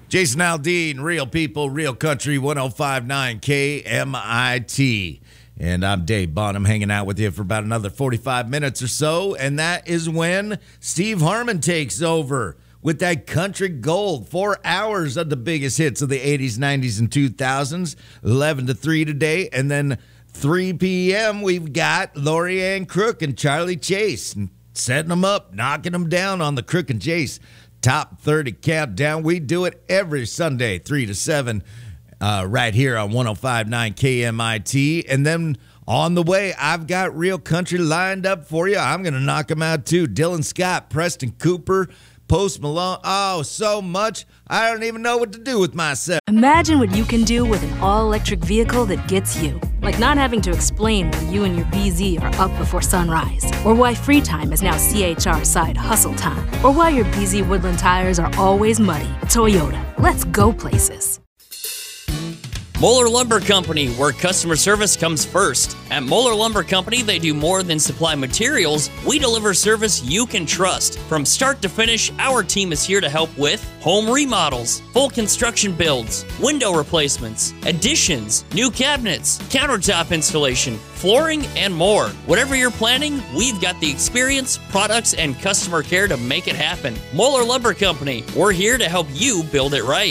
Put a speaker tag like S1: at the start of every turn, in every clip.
S1: Jason Aldean, Real People, Real Country, 105.9 KMIT. And I'm Dave Bonham, hanging out with you for about another 45 minutes or so. And that is when Steve Harmon takes over with that country gold. 4 hours of the biggest hits of the 80s, 90s, and 2000s. 11 to 3 today. And then 3 p.m., we've got Lori Ann Crook and Charlie Chase. Setting them up, knocking them down on the Crook and Chase Top 30 Countdown. We do it every Sunday, 3 to 7, right here on 105.9 KMIT. And then on the way, I've got Real Country lined up for you. I'm going to knock them out, too. Dylan Scott, Preston Cooper, Post Malone. Oh, so much. I don't even know what to do with myself.
S2: Imagine what you can do with an all-electric vehicle that gets you. Like not having to explain why you and your BZ are up before sunrise, or why free time is now CHR side hustle time, or why your BZ Woodland tires are always muddy. Toyota, let's go places.
S3: Moeller Lumber Company, where customer service comes first. At Moeller Lumber Company, they do more than supply materials. We deliver service you can trust. From start to finish, our team is here to help with home remodels, full construction builds, window replacements, additions, new cabinets, countertop installation, flooring, and more. Whatever you're planning, we've got the experience, products, and customer care to make it happen. Moeller Lumber Company, we're here to help you build it right.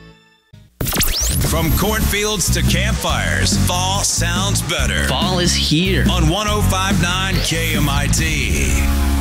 S4: From cornfields to campfires, fall sounds better.
S5: Fall is here
S4: On 105.9 KMIT.